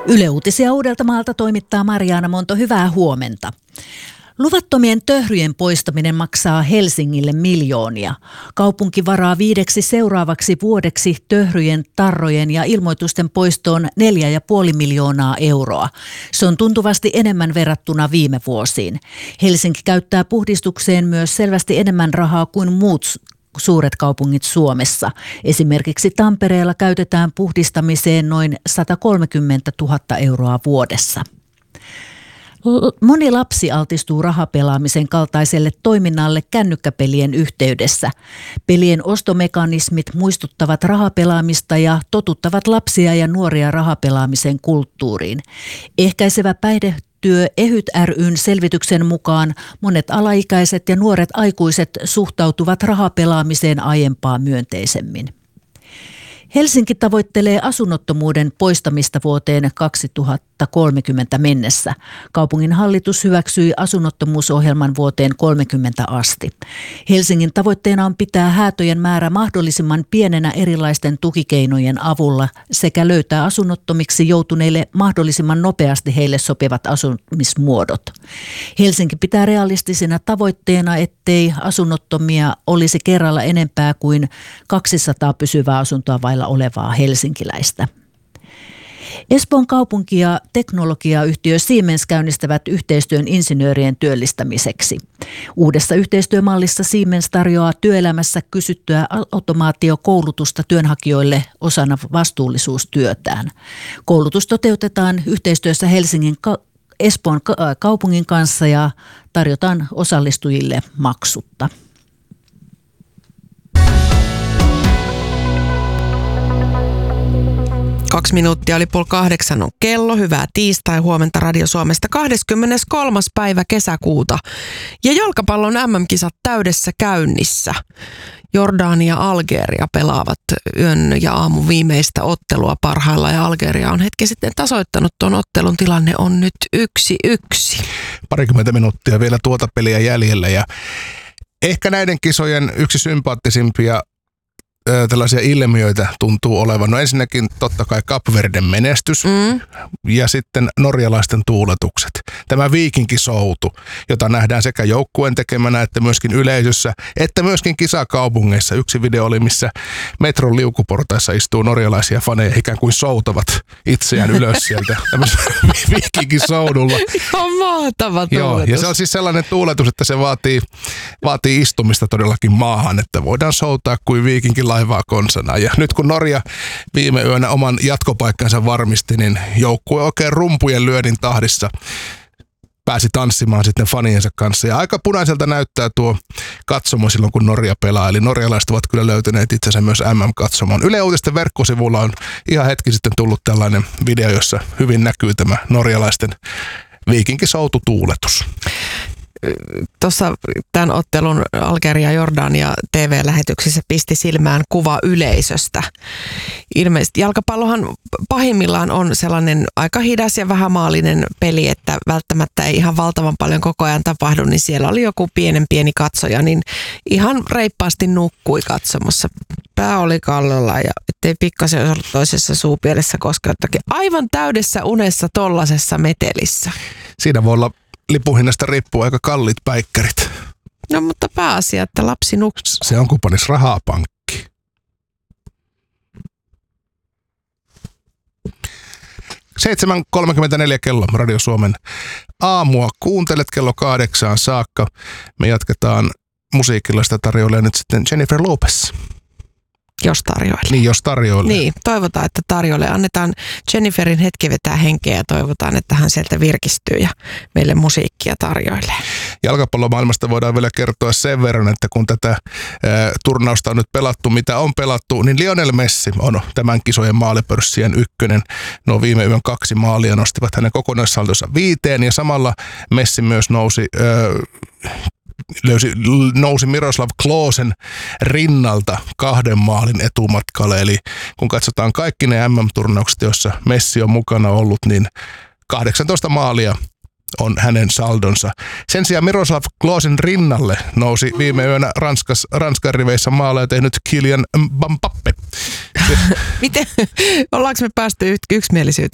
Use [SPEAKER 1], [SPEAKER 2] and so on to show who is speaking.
[SPEAKER 1] Yle Uutisia Uudeltamaalta toimittaa Mariana Monto. Hyvää huomenta. Luvattomien töhryjen poistaminen maksaa Helsingille miljoonia. Kaupunki varaa 5 seuraavaksi vuodeksi töhryjen, tarrojen ja ilmoitusten poistoon 4,5 miljoonaa euroa. Se on tuntuvasti enemmän verrattuna viime vuosiin. Helsinki käyttää puhdistukseen myös selvästi enemmän rahaa kuin muut suuret kaupungit Suomessa. Esimerkiksi Tampereella käytetään puhdistamiseen noin 130 000 euroa vuodessa. Moni lapsi altistuu rahapelaamisen kaltaiselle toiminnalle kännykkäpelien yhteydessä. Pelien ostomekanismit muistuttavat rahapelaamista ja totuttavat lapsia ja nuoria rahapelaamisen kulttuuriin. Ehkäisevä päihdetyö EHYT ry:n selvityksen mukaan monet alaikäiset ja nuoret aikuiset suhtautuvat rahapelaamiseen aiempaa myönteisemmin. Helsinki tavoittelee asunnottomuuden poistamista vuoteen 2030 mennessä. Kaupungin hallitus hyväksyi asunnottomuusohjelman vuoteen 30 asti. Helsingin tavoitteena on pitää häätöjen määrä mahdollisimman pienenä erilaisten tukikeinojen avulla sekä löytää asunnottomiksi joutuneille mahdollisimman nopeasti heille sopivat asumismuodot. Helsinki pitää realistisena tavoitteena, ettei asunnottomia olisi kerralla enempää kuin 200 pysyvää asuntoa vailla olevaa helsinkiläistä. Espoon kaupunki ja teknologiayhtiö Siemens käynnistävät yhteistyön insinöörien työllistämiseksi. Uudessa yhteistyömallissa Siemens tarjoaa työelämässä kysyttyä automaatiokoulutusta työnhakijoille osana vastuullisuustyötään. Koulutus toteutetaan yhteistyössä Espoon kaupungin kanssa ja tarjotaan osallistujille maksutta.
[SPEAKER 2] 2 minuuttia oli 7:30 on kello. Hyvää tiistai, huomenta Radio Suomesta 23. päivä kesäkuuta. Ja jalkapallon MM-kisat täydessä käynnissä. Jordania ja Algeria pelaavat yön ja aamun viimeistä ottelua parhaillaan ja Algeria on hetki sitten tasoittanut tuon ottelun. Tilanne on nyt 1-1.
[SPEAKER 3] Parikymmentä minuuttia vielä tuota peliä jäljellä ja ehkä näiden kisojen yksi sympaattisimpia tällaisia ilmiöitä tuntuu olevan. No ensinnäkin totta kai Kapverden menestys ja sitten norjalaisten tuuletukset. Tämä viikinkisoutu, jota nähdään sekä joukkueen tekemänä että myöskin yleisössä, että myöskin kisakaupungeissa. Yksi video oli, missä metron liukuportaissa istuu norjalaisia faneja, ikään kuin soutavat itseään ylös sieltä viikinkisoudulla.
[SPEAKER 2] On mahtava tuuletus.
[SPEAKER 3] Joo, ja se on siis sellainen tuuletus, että se vaatii istumista todellakin maahan, että voidaan soutaa kuin viikinkin laivaa konsana. Ja nyt kun Norja viime yönä oman jatkopaikkansa varmisti, niin joukkue oikein rumpujen lyönnin tahdissa pääsi tanssimaan sitten faniensa kanssa. Ja aika punaiselta näyttää tuo katsomo silloin, kun Norja pelaa. Eli norjalaiset ovat kyllä löytäneet itsensä myös MM-katsomoon. Yle Uutisten verkkosivulla on ihan hetki sitten tullut tällainen video, jossa hyvin näkyy tämä norjalaisten viikinkisoututuuletus.
[SPEAKER 2] Tuossa tämän ottelun Algeria-Jordania TV-lähetyksissä pisti silmään kuva yleisöstä. Ilmeisesti jalkapallohan pahimmillaan on sellainen aika hidas ja vähämaalinen peli, että välttämättä ei ihan valtavan paljon koko ajan tapahdu, niin siellä oli joku pieni katsoja, niin ihan reippaasti nukkui katsomossa. Pää oli kallolla ja ettei pikkasen ollut toisessa suupielessä koskeuttakin. Aivan täydessä unessa tollasessa metelissä.
[SPEAKER 3] Siinä voi olla lipunhinnasta riippuu aika kalliit päikkärit.
[SPEAKER 2] No mutta pääasia, että lapsi nukkuu.
[SPEAKER 3] Se on kuponis rahapankki. – 7.34 kello Radio Suomen aamua. Kuuntelet kello 8 saakka. Me jatketaan musiikilla, sitä tarjoilee nyt sitten Jennifer Lopez.
[SPEAKER 2] Jos tarjoilee.
[SPEAKER 3] Niin, jos tarjoilee.
[SPEAKER 2] Niin, toivotaan, että tarjoilee. Annetaan Jenniferin hetki vetää henkeä ja toivotaan, että hän sieltä virkistyy ja meille musiikkia tarjoilee.
[SPEAKER 3] Jalkapallomaailmasta voidaan vielä kertoa sen verran, että kun tätä turnausta on nyt pelattu, mitä on pelattu, niin Lionel Messi on tämän kisojen maalipörssien ykkönen. No viime yön 2 maalia nostivat hänen kokonaissaldonsa 5 ja samalla Messi myös nousi Miroslav Klosen rinnalta 2 maalin etumatkalle. Eli kun katsotaan kaikki ne MM-turnaukset, joissa Messi on mukana ollut, niin 18 maalia on hänen saldonsa. Sen sijaan Miroslav Klosen rinnalle nousi viime yönä Ranskan riveissä maaleja tehnyt Kylian Mbappé.
[SPEAKER 2] Miten? Ollaanko me päästy yksimielisyyteen